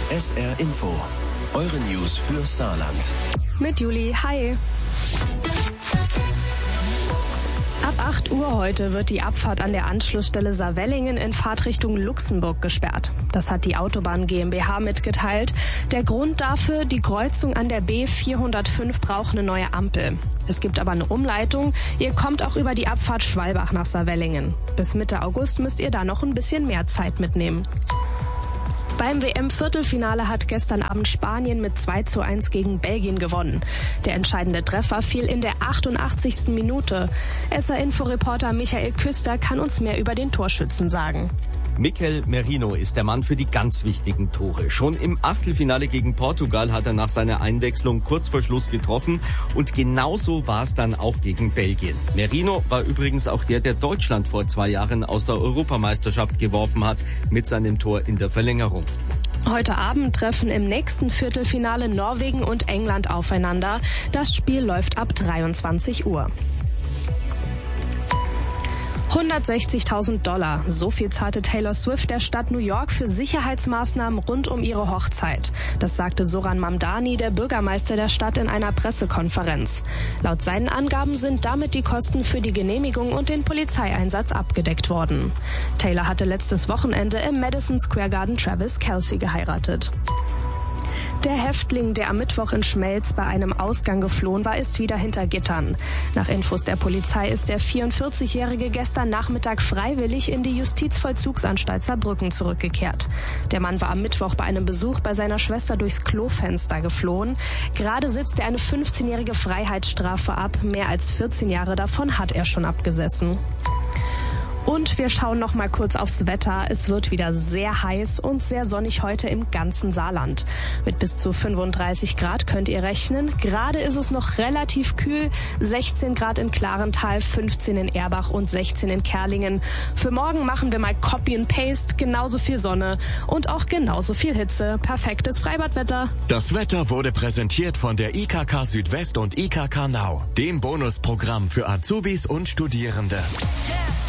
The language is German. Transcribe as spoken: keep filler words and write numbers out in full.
S R Info, eure News für Saarland. Mit Juli, hi. Ab acht Uhr heute wird die Abfahrt an der Anschlussstelle Saarwellingen in Fahrtrichtung Luxemburg gesperrt. Das hat die Autobahn GmbH mitgeteilt. Der Grund dafür, die Kreuzung an der B vierhundertfünf braucht eine neue Ampel. Es gibt aber eine Umleitung. Ihr kommt auch über die Abfahrt Schwalbach nach Saarwellingen. Bis Mitte August müsst ihr da noch ein bisschen mehr Zeit mitnehmen. Beim W M-Viertelfinale hat gestern Abend Spanien mit zwei zu eins gegen Belgien gewonnen. Der entscheidende Treffer fiel in der achtundachtzigsten Minute. S R-Info-Reporter Michael Küster kann uns mehr über den Torschützen sagen. Mikel Merino ist der Mann für die ganz wichtigen Tore. Schon im Achtelfinale gegen Portugal hat er nach seiner Einwechslung kurz vor Schluss getroffen und genauso war es dann auch gegen Belgien. Merino war übrigens auch der, der Deutschland vor zwei Jahren aus der Europameisterschaft geworfen hat mit seinem Tor in der Verlängerung. Heute Abend treffen im nächsten Viertelfinale Norwegen und England aufeinander. Das Spiel läuft ab dreiundzwanzig Uhr. hundertsechzigtausend Dollar. So viel zahlte Taylor Swift der Stadt New York für Sicherheitsmaßnahmen rund um ihre Hochzeit. Das sagte Zoran Mamdani, der Bürgermeister der Stadt, in einer Pressekonferenz. Laut seinen Angaben sind damit die Kosten für die Genehmigung und den Polizeieinsatz abgedeckt worden. Taylor hatte letztes Wochenende im Madison Square Garden Travis Kelce geheiratet. Der Häftling, der am Mittwoch in Schmelz bei einem Ausgang geflohen war, ist wieder hinter Gittern. Nach Infos der Polizei ist der vierundvierzigjährige gestern Nachmittag freiwillig in die Justizvollzugsanstalt Saarbrücken zurückgekehrt. Der Mann war am Mittwoch bei einem Besuch bei seiner Schwester durchs Klofenster geflohen. Gerade sitzt er eine fünfzehnjährige Freiheitsstrafe ab. Mehr als vierzehn Jahre davon hat er schon abgesessen. Und wir schauen noch mal kurz aufs Wetter. Es wird wieder sehr heiß und sehr sonnig heute im ganzen Saarland. Mit bis zu fünfunddreißig Grad könnt ihr rechnen. Gerade ist es noch relativ kühl. sechzehn Grad in Klarental, fünfzehn in Erbach und sechzehn in Kerlingen. Für morgen machen wir mal Copy and Paste. Genauso viel Sonne und auch genauso viel Hitze. Perfektes Freibadwetter. Das Wetter wurde präsentiert von der I K K Südwest und I K K Now, dem Bonusprogramm für Azubis und Studierende.